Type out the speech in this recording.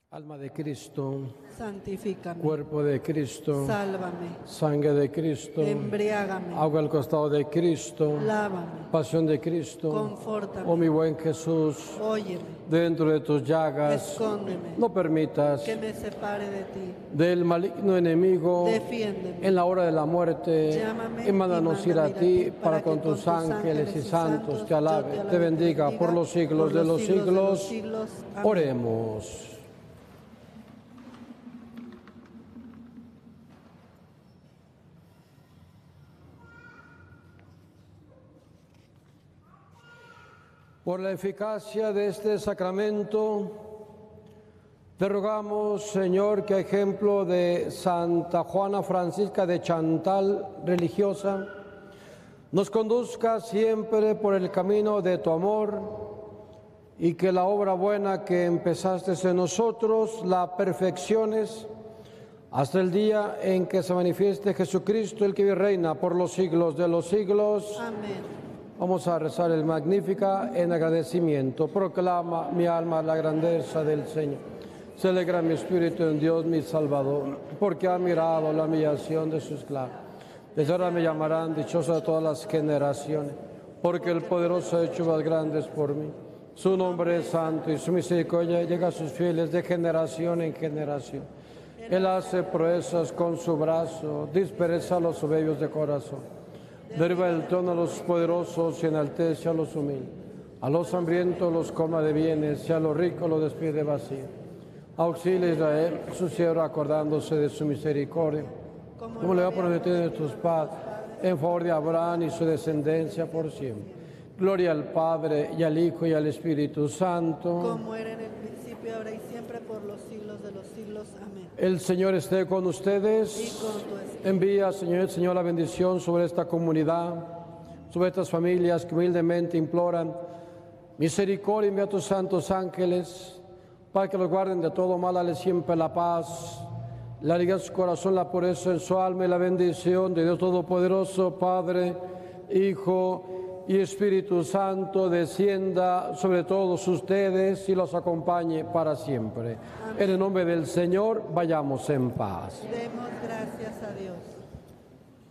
Alma de Cristo, santifícame, cuerpo de Cristo, sálvame, sangre de Cristo, embriágame, agua al costado de Cristo, lávame, pasión de Cristo, confórtame, oh mi buen Jesús, óyeme, dentro de tus llagas, escóndeme, no permitas que me separe de ti, del maligno enemigo, defiéndeme, en la hora de la muerte, llámame y mándanos ir a ti para con que tus ángeles y santos te alabe, te bendiga por los siglos de los siglos. Amén. Oremos. Por la eficacia de este sacramento, te rogamos, Señor, que a ejemplo de Santa Juana Francisca de Chantal, religiosa, nos conduzca siempre por el camino de tu amor y que la obra buena que empezaste en nosotros la perfecciones hasta el día en que se manifieste Jesucristo, el que vive y reina por los siglos de los siglos. Amén. Vamos a rezar el Magnífica en agradecimiento. Proclama mi alma la grandeza del Señor. Se alegra mi espíritu en Dios mi Salvador, porque ha mirado la humillación de sus esclavos. Desde ahora me llamarán dichosa de todas las generaciones, porque el poderoso ha hecho más grandes por mí. Su nombre es santo y su misericordia llega a sus fieles de generación en generación. Él hace proezas con su brazo, dispersa a los soberbios de corazón. Derriba el trono a los poderosos y enaltece a los humildes. A los hambrientos los colma de bienes y a los ricos los despide vacío. Auxilia a Israel, su siervo, acordándose de su misericordia, como le ha prometido a tus padres, en favor de Abraham y su descendencia por siempre. Gloria al Padre, y al Hijo, y al Espíritu Santo. Como era en el principio, ahora y siempre, por los siglos de los siglos. Amén. El Señor esté con ustedes. Y con tu espíritu. Envía, Señor, el Señor, la bendición sobre esta comunidad, sobre estas familias que humildemente imploran misericordia. Envía a tus santos ángeles para que los guarden de todo mal, dale siempre la paz, la alegría en su corazón, la pureza en su alma y la bendición de Dios Todopoderoso, Padre, Hijo y Espíritu Santo, descienda sobre todos ustedes y los acompañe para siempre. Amén. En el nombre del Señor, vayamos en paz. Demos gracias a Dios.